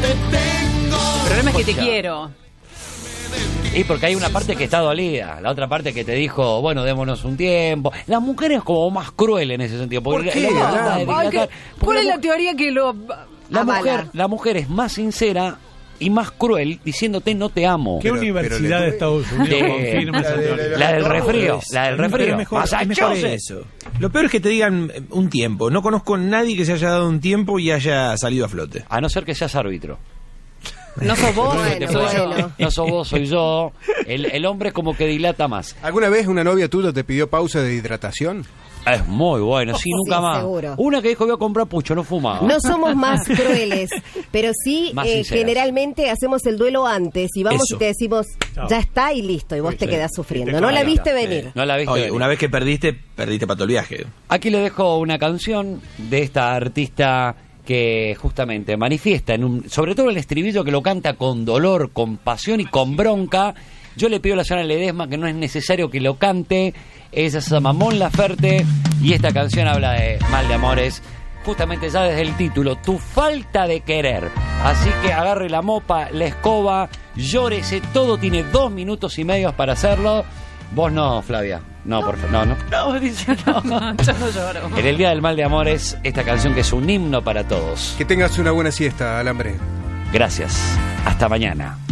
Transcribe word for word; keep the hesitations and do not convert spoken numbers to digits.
El problema es que te quiero. Y porque hay una parte que está dolida, la otra parte que te dijo, bueno, démonos un tiempo. La mujer es como más cruel en ese sentido. Porque ¿Por qué? la- la- la- la- Ay, ¿qué- porque ¿Cuál es la la teoría que lo La avala? mujer, la mujer es más sincera y más cruel diciéndote no te amo. ¿Qué Pero- universidad pero le- de Estados Unidos De- confirma esa la de- teoría? La del refrío, la del Pero refrío. es mejor, es mejor Massachusetts. eso. Lo peor es que te digan eh, un tiempo. No conozco a nadie que se haya dado un tiempo y haya salido a flote. A no ser que seas árbitro. No sos vos, Bueno, soy yo. bueno. No sos vos, soy yo. El, el hombre es como que dilata más. ¿Alguna vez una novia tuya te pidió pausa de hidratación? Es muy bueno, sí, Sí, nunca más. seguro. Una que dijo voy a comprar pucho, no fumaba. No somos más crueles, pero sí Más eh, sinceras. generalmente hacemos el duelo antes y vamos Eso. y te decimos, Chao. ya está y listo, y vos Sí, te sí. quedás Y sufriendo. te No la cagas. viste Sí. venir. No la viste. Oye, venir. una vez que perdiste, perdiste para todo el viaje. Aquí le dejo una canción de esta artista que justamente manifiesta, en un, sobre todo el estribillo que lo canta con dolor, con pasión y con bronca. Yo le pido a la señora Ledesma que no es necesario que lo cante. Ella se llama Mon Laferte y esta canción habla de mal de amores. Justamente ya desde el título, tu falta de querer. Así que agarre la mopa, la escoba, llórese todo, tiene dos minutos y medio para hacerlo. Vos no, Flavia. No, por favor, no, no. No, dice no, yo no lloro. En el Día del Mal de Amores, esta canción que es un himno para todos. Que tengas una buena siesta, Alambre. Gracias. Hasta mañana.